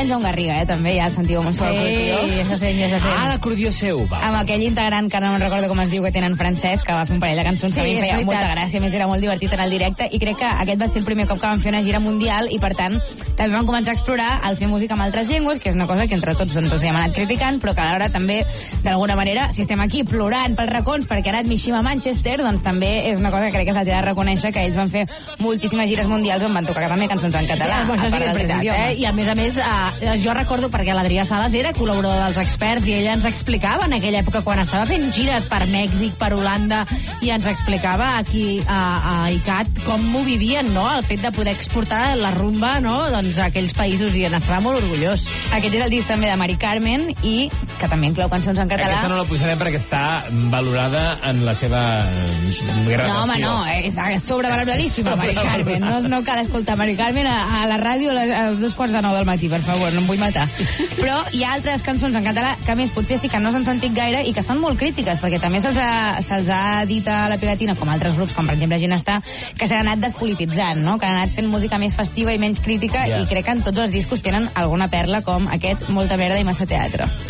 Joan Garriga, també, ja el sentiu molt l'acordió. Sí, ja se sent. L'acordió seu, va. Amb aquell integrant, que no me'n recordo com es diu, que tenen francès, que va fer un parell de cançons que a mi em feia molta gràcia, a més era molt divertit en el directe, i crec que aquest va ser el primer cop que van fer una gira mundial, i per tant també van començar a explorar el fer música amb altres llengües, que és una cosa que entre tots doncs, hem anat criticant, però que alhora també, d'alguna manera, si estem aquí plorant pels racons perquè ha anat Mishima a Manchester, doncs també és una cosa que crec que se'ls ha de reconèixer, que ells van fer moltíssimes gires mundials on van tocar també cançons en català. Sí, això sí que és veritat, I a més, jo recordo perquè l'Adrià Sales era col·laborador dels Experts i ella ens explicava en aquella època quan estava fent gires per Mèxic, per Holanda, i ens explicava aquí a ICAT com ho vivien, no? El fet de poder exportar la rumba, no? Doncs a aquells països, i n'estava molt orgullós. Aquest és el disc també de Mari Carmen, i que també inclou cançons en català. Aquesta no la posarem perquè està valorada en la seva gradació. No, home, no, és sobrevaloradíssima, Mari Carmen. No cal escoltar Mari Carmen a la ràdio a 2:45 del matí, per favor, no em vull matar. Però hi ha altres cançons en català que, a més, potser sí que no s'han sentit gaire i que són molt crítiques, perquè també se'ls ha dit a la pegatina, com altres grups, com per exemple Ginestar, que s'han anat despolititzant, no? Que han anat fent música més festiva i menys crítica, i crec que en tots els discos tenen alguna perla com aquest Molta merda i massa teatre.